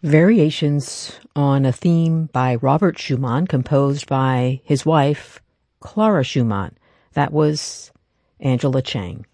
Variations on a theme by Robert Schumann, composed by his wife, Clara Schumann. That was Angela Chang.